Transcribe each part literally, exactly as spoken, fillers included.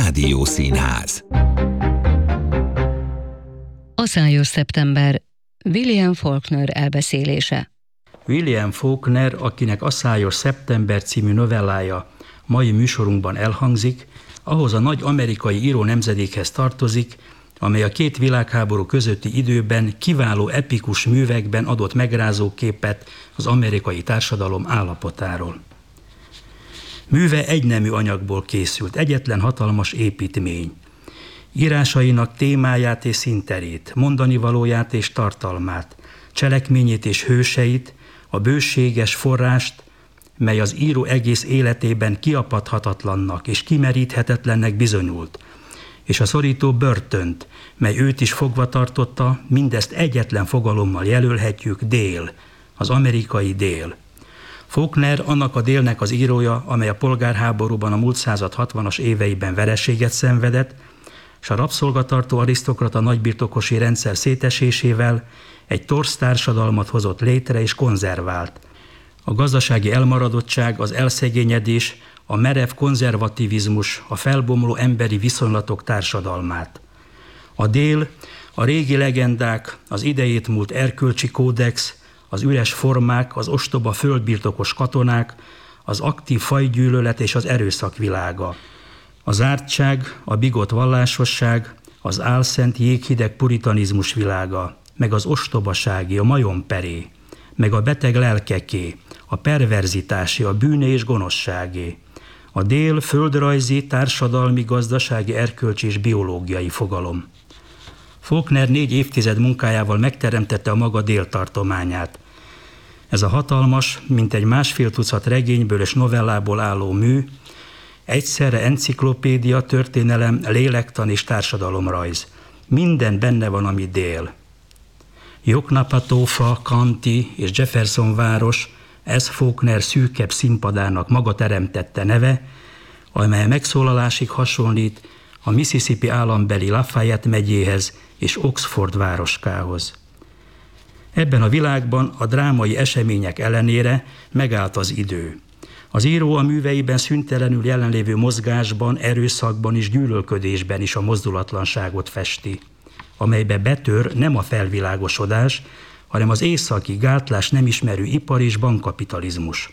Rádiószínház. Aszályos szeptember. William Faulkner elbeszélése. William Faulkner, akinek Aszályos szeptember című novellája mai műsorunkban elhangzik, ahhoz a nagy amerikai író nemzedékhez tartozik, amely a két világháború közötti időben kiváló epikus művekben adott megrázó képet az amerikai társadalom állapotáról. Műve egynemű anyagból készült, egyetlen hatalmas építmény. Írásainak témáját és színterét, mondanivalóját és tartalmát, cselekményét és hőseit, a bőséges forrást, mely az író egész életében kiapadhatatlannak és kimeríthetetlennek bizonyult, és a szorító börtönt, mely őt is fogva tartotta, mindezt egyetlen fogalommal jelölhetjük: dél, az amerikai dél. Faulkner annak a délnek az írója, amely a polgárháborúban a múlt század hatvanas éveiben vereséget szenvedett, és a rabszolgatartó arisztokrata nagybirtokosi rendszer szétesésével egy torz társadalmat hozott létre és konzervált. A gazdasági elmaradottság, az elszegényedés, a merev konzervativizmus, a felbomló emberi viszonylatok társadalmát. A dél, a régi legendák, az idejét múlt erkölcsi kódex, az üres formák, az ostoba földbirtokos katonák, az aktív fajgyűlölet és az erőszak világa. A zártság, a bigott vallásosság, az álszent jéghideg puritanizmus világa, meg az ostobasági, a majomperé, meg a beteg lelkeké, a perverzitási, a bűne és gonoszságé. A dél földrajzi, társadalmi, gazdasági, erkölcsi és biológiai fogalom. Faulkner négy évtized munkájával megteremtette a maga déltartományát. Ez a hatalmas, mintegy másfél tucat regényből és novellából álló mű egyszerre enciklopédia, történelem, lélektan és társadalomrajz. Minden benne van, ami dél. Joknapatawpha, Canty és Jefferson város, ez Faulkner szűkebb színpadának maga teremtette neve, amely megszólalásig hasonlít a Mississippi állambeli Lafayette megyéhez és Oxford városkához. Ebben a világban a drámai események ellenére megállt az idő. Az író a műveiben szüntelenül jelenlévő mozgásban, erőszakban és gyűlölködésben is a mozdulatlanságot festi, amelybe betör nem a felvilágosodás, hanem az északi gátlás nem ismerő ipar és bankkapitalizmus.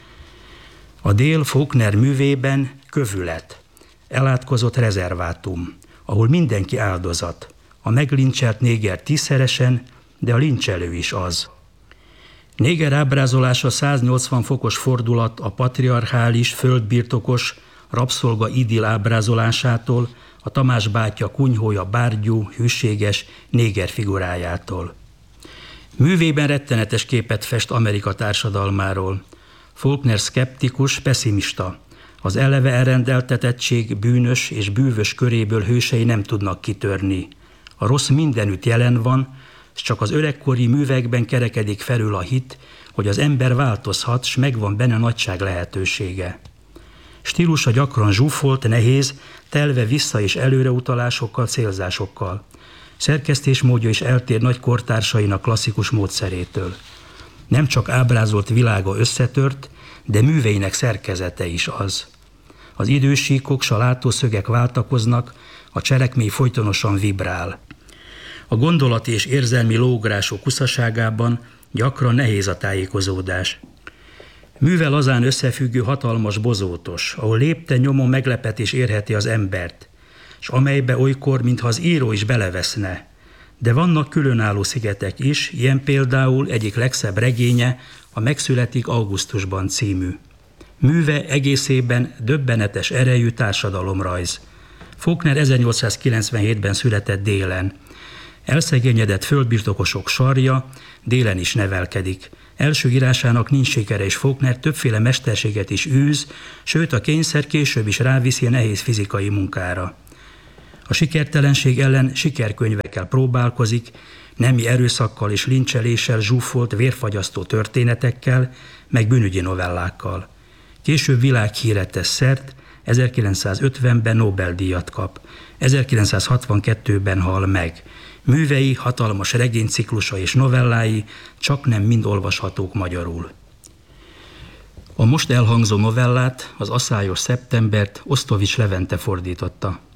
A dél Faulkner művében kövület, elátkozott rezervátum, ahol mindenki áldozat, a meglincselt néger tízszeresen, de a lincselő is az. Néger ábrázolása száznyolcvan fokos fordulat a patriarchális, földbirtokos, rabszolga idill ábrázolásától, a Tamás bátya kunyhója bárgyú, hűséges néger figurájától. Művében rettenetes képet fest Amerika társadalmáról. Faulkner szkeptikus, pesszimista. Az eleve elrendeltetettség bűnös és bűvös köréből hősei nem tudnak kitörni. A rossz mindenütt jelen van, és csak az öregkori művekben kerekedik felül a hit, hogy az ember változhat, s megvan benne nagyság lehetősége. Stílusa gyakran zsúfolt, nehéz, telve vissza- és előreutalásokkal, célzásokkal. Szerkesztésmódja is eltér nagy kortársainak klasszikus módszerétől. Nem csak ábrázolt világa összetört, de műveinek szerkezete is az. Az idősíkok s a látószögek váltakoznak, a cselekmény folytonosan vibrál. A gondolati és érzelmi lógrások kuszaságában gyakran nehéz a tájékozódás. Műve lazán összefüggő hatalmas bozótos, ahol lépten nyomon meglepetés érheti az embert, s amelybe olykor, mintha az író is beleveszne. De vannak különálló szigetek is, ilyen például egyik legszebb regénye, a Megszületik augusztusban című. Műve egészében döbbenetes erejű társadalomrajz. Faulkner ezernyolcszázkilencvenhétben született délen. Elszegényedett földbirtokosok sarja, délen is nevelkedik. Első írásának nincs sikere, és Faulkner többféle mesterséget is űz, sőt a kényszer később is ráviszi a nehéz fizikai munkára. A sikertelenség ellen sikerkönyvekkel próbálkozik, nemi erőszakkal és lincseléssel zsúfolt, vérfagyasztó történetekkel, meg bűnügyi novellákkal. Később világhíret tesz szert, ezerkilencszázötvenben Nobel-díjat kap, ezerkilencszázhatvankettőben hal meg. Művei, hatalmas regényciklusa és novellái csaknem mind olvashatók magyarul. A most elhangzó novellát, az Aszályos szeptembert Osztovics Levente fordította.